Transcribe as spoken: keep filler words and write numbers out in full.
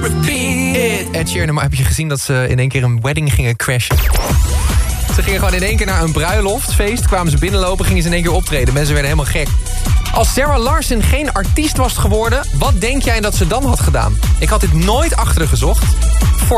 repeat. Ed Sheeran, maar heb je gezien dat ze in één keer een wedding gingen crashen? Ze gingen gewoon in één keer naar een bruiloftsfeest. Kwamen ze binnenlopen, gingen ze in één keer optreden. Mensen werden helemaal gek. Als Sarah Larsen geen artiest was geworden, wat denk jij dat ze dan had gedaan? Ik had dit nooit achter haar gezocht.